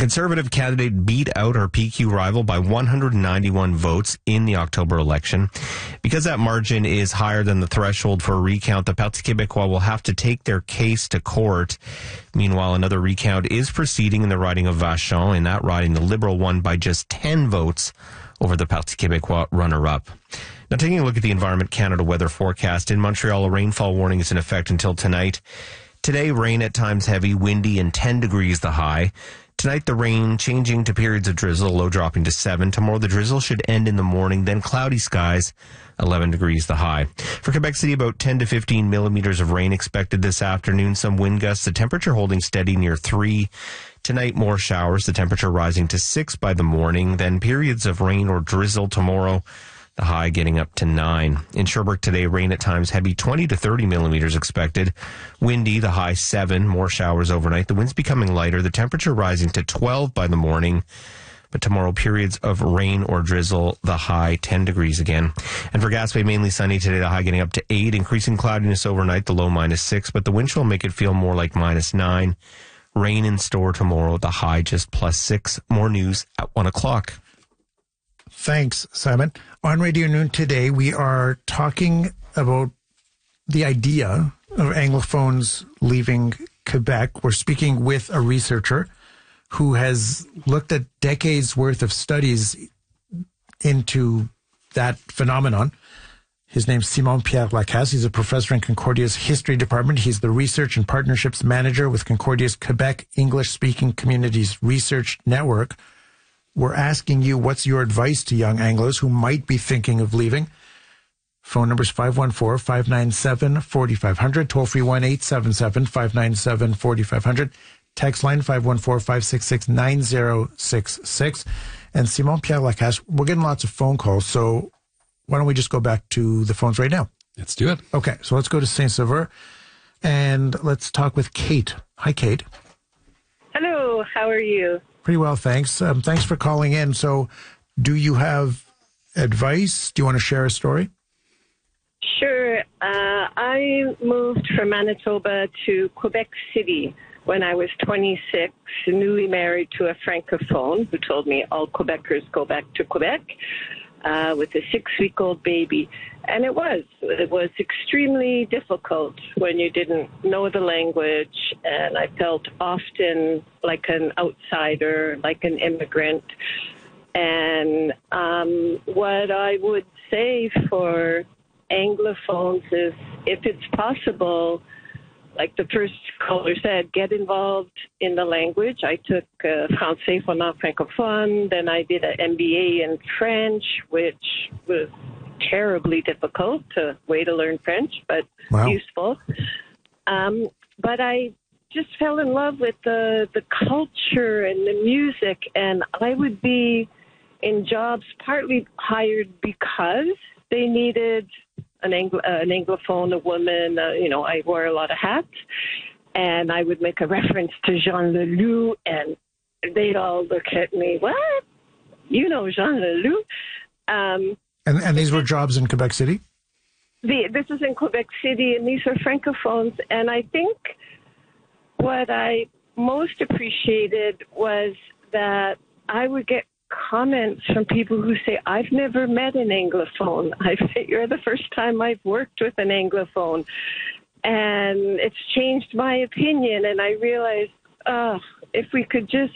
Conservative candidate beat out her PQ rival by 191 votes in the October election. Because that margin is higher than the threshold for a recount, the Parti Québécois will have to take their case to court. Meanwhile, another recount is proceeding in the riding of Vachon. In that riding, the Liberal won by just 10 votes over the Parti Québécois runner-up. Now, taking a look at the Environment Canada weather forecast, in Montreal, a rainfall warning is in effect until tonight. Today, rain at times heavy, windy, and 10 degrees the high. Tonight, the rain changing to periods of drizzle, low dropping to 7. Tomorrow, the drizzle should end in the morning, then cloudy skies, 11 degrees the high. For Quebec City, about 10 to 15 millimeters of rain expected this afternoon. Some wind gusts, the temperature holding steady near 3. Tonight, more showers, the temperature rising to 6 by the morning, then periods of rain or drizzle tomorrow, the high getting up to 9. In Sherbrooke today, rain at times heavy, 20 to 30 millimeters expected. Windy, the high 7. More showers overnight. The wind's becoming lighter. The temperature rising to 12 by the morning. But tomorrow, periods of rain or drizzle, the high 10 degrees again. And for Gaspé, mainly sunny today, the high getting up to 8. Increasing cloudiness overnight, the low -6. But the wind chill will make it feel more like -9. Rain in store tomorrow, the high just +6. More news at 1 o'clock. Thanks, Simon. On Radio Noon today, we are talking about the idea of Anglophones leaving Quebec. We're speaking with a researcher who has looked at decades worth of studies into that phenomenon. His name's Simon-Pierre Lacasse. He's a professor in Concordia's History Department. He's the Research and Partnerships Manager with Concordia's Quebec English-Speaking Communities Research Network. We're asking you, what's your advice to young Anglos who might be thinking of leaving? Phone number is 514-597-4500. Toll-free 1-877-597-4500. Text line 514-566-9066. And Simon-Pierre Lacasse, we're getting lots of phone calls, so why don't we just go back to the phones right now? Let's do it. Okay, so let's go to Saint-Sauveur, and let's talk with Kate. Hi, Kate. Hello, how are you? Pretty well, thanks. Thanks for calling in. So do you have advice? Do you want to share a story? Sure. I moved from Manitoba to Quebec City when I was 26, newly married to a Francophone who told me all Quebecers go back to Quebec with a 6-week-old baby. And it was extremely difficult when you didn't know the language, and I felt often like an outsider, like an immigrant. And what I would say for Anglophones is, if it's possible, like the first caller said, get involved in the language. I took Français Fondant Francophone, then I did an MBA in French, which was terribly difficult way to learn French, but useful. But I just fell in love with the culture and the music, and I would be in jobs partly hired because they needed an Anglophone, a woman. I wore a lot of hats, and I would make a reference to Jean Leloup, and they'd all look at me, what? You know Jean Leloup? And these were jobs in Quebec City? This is in Quebec City, and these are Francophones. And I think what I most appreciated was that I would get comments from people who say, I've never met an Anglophone. You're the first time I've worked with an Anglophone. And it's changed my opinion. And I realized, if we could just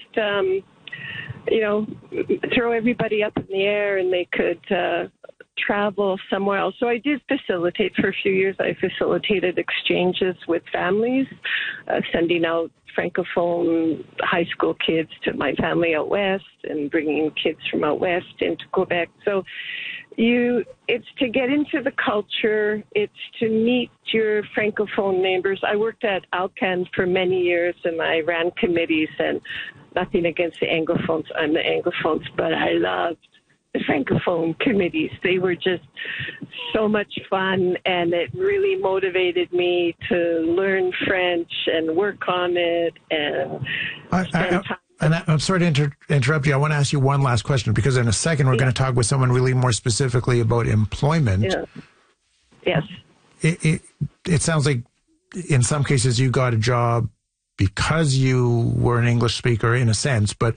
throw everybody up in the air and they could travel somewhere else. So I did facilitate for a few years. I facilitated exchanges with families, sending out Francophone high school kids to my family out west and bringing kids from out west into Quebec. So it's to get into the culture. It's to meet your Francophone neighbors. I worked at Alcan for many years, and I ran committees, and nothing against the Anglophones. I'm the Anglophones, but I loved the Francophone committees. They were just so much fun, and it really motivated me to learn French and work on it and spend time. And I'm sorry to interrupt you. I want to ask you one last question, because in a second we're going to talk with someone really more specifically about employment. Yeah. Yes. It sounds like in some cases you got a job because you were an English speaker in a sense, but